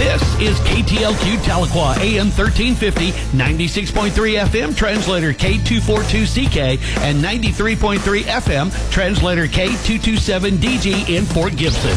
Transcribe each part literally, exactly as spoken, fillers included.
This is K T L Q Tahlequah, A M thirteen fifty, ninety-six point three F M, translator K two forty-two C K, and ninety-three point three F M, translator K two twenty-seven D G in Fort Gibson.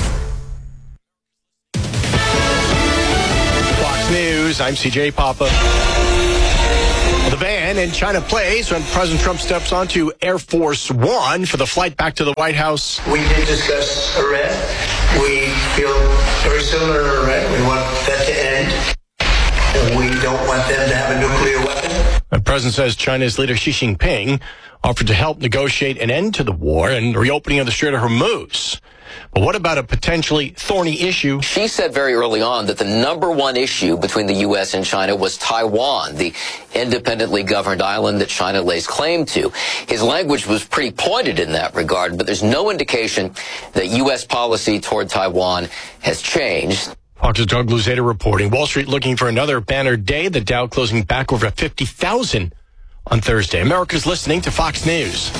Fox News, I'm C J Papa. The ban in China plays when President Trump steps onto Air Force One for the flight back to the White House. We did discuss Iran. We feel very similar to Iran. We want that to end. We don't want them to have a nuclear weapon. The president says China's leader Xi Jinping offered to help negotiate an end to the war and the reopening of the Strait of Hormuz. But what about a potentially thorny issue? She said very early on that the number one issue between the U S and China was Taiwan, the independently governed island that China lays claim to. His language was pretty pointed in that regard, but there's no indication that U S policy toward Taiwan has changed. Fox's Doug Luzeta reporting. Wall Street looking for another banner day. The Dow closing back over fifty thousand on Thursday. America's listening to Fox News.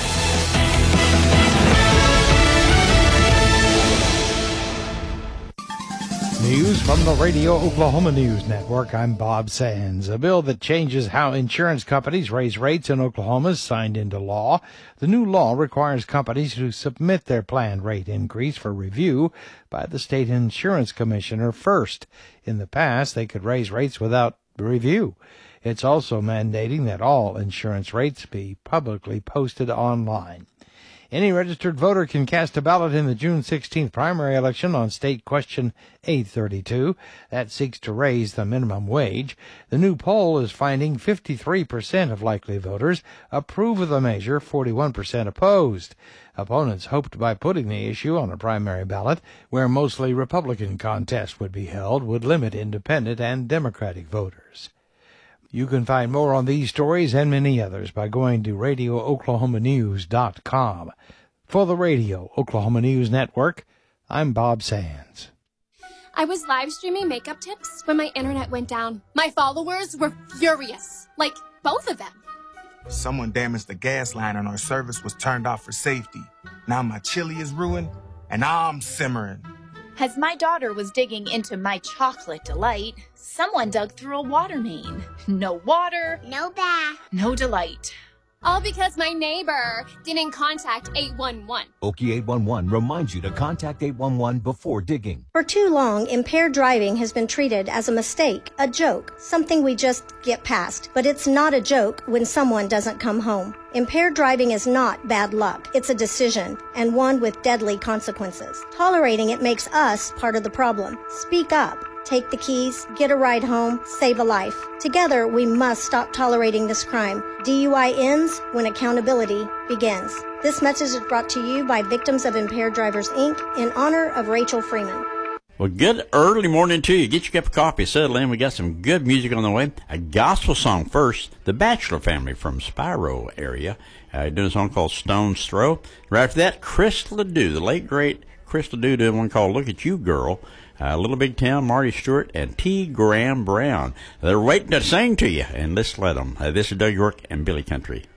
News from the Radio Oklahoma News Network. I'm Bob Sands. A bill that changes how insurance companies raise rates in Oklahoma is signed into law. The new law requires companies to submit their planned rate increase for review by the state insurance commissioner first. In the past, they could raise rates without review. It's also mandating that all insurance rates be publicly posted online. Any registered voter can cast a ballot in the June sixteenth primary election on State Question eight thirty-two. That seeks to raise the minimum wage. The new poll is finding fifty-three percent of likely voters approve of the measure, forty-one percent opposed. Opponents hoped by putting the issue on a primary ballot, where mostly Republican contests would be held, would limit independent and Democratic voters. You can find more on these stories and many others by going to radio oklahoma news dot com. For the Radio Oklahoma News Network, I'm Bob Sands. I was live streaming makeup tips when my internet went down. My followers were furious. Like, both of them. Someone damaged the gas line and our service was turned off for safety. Now my chili is ruined and I'm simmering. As my daughter was digging into my chocolate delight, someone dug through a water main. No water, No bath. no delight. All because my neighbor didn't contact eight one one. Okie eight one one reminds you to contact eight one one before digging. For too long, impaired driving has been treated as a mistake, a joke, something we just get past. But it's not a joke when someone doesn't come home. Impaired driving is not bad luck. It's a decision, and one with deadly consequences. Tolerating it makes us part of the problem. Speak up. Take the keys, get a ride home, save a life. Together, we must stop tolerating this crime. D U I ends when accountability begins. This message is brought to you by Victims of Impaired Drivers, Incorporated in honor of Rachel Freeman. Well, good early morning to you. Get your cup of coffee, settle in. We got some good music on the way. A gospel song first. The Bachelor Family from Spiro area. Uh, doing a song called Stone's Throw. Right after that, Chris Ledoux, the late, great Chris Ledoux, doing one called Look at You, Girl. Uh, Little Big Town, Marty Stewart, and T. Graham Brown. They're waiting to sing to you, and let's let them. Uh, this is Doug York and Billy Country.